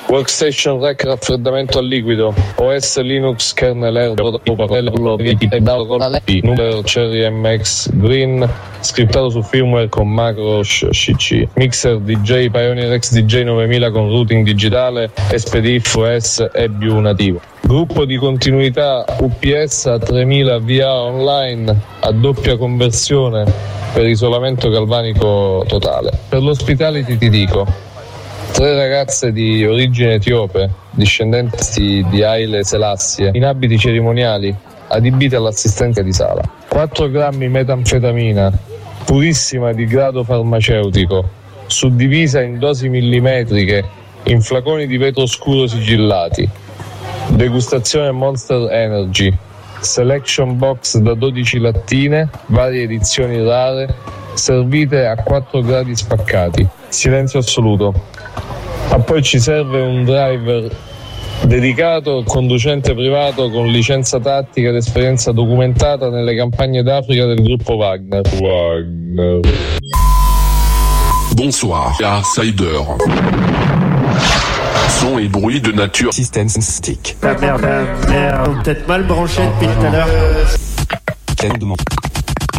Workstation Rack raffreddamento a liquido, OS Linux kernel numero Cherry MX Green, scriptato su firmware con macro CC, mixer DJ Pioneer X DJ 9000 con routing digitale, SPDIF OS e BIOS nativo. Gruppo di continuità UPS a 3000 VA online a doppia conversione per isolamento galvanico totale. Per l'hospitality ti dico: 3 ragazze di origine etiope, discendenti di Haile Selassie, in abiti cerimoniali, adibite all'assistenza di sala. 4 grammi metanfetamina, purissima di grado farmaceutico, suddivisa in dosi millimetriche, in flaconi di vetro scuro sigillati. Degustazione Monster Energy, selection box da 12 lattine, varie edizioni rare, servite a 4 gradi spaccati. Silenzio assoluto. Ma poi ci serve un driver dedicato, conducente privato con licenza tattica ed esperienza documentata nelle campagne d'Africa del gruppo Wagner. Bonsoir, Outsider. Son et bruit de nature. Système stick. Merde, peut-être mal branché depuis tout à l'heure.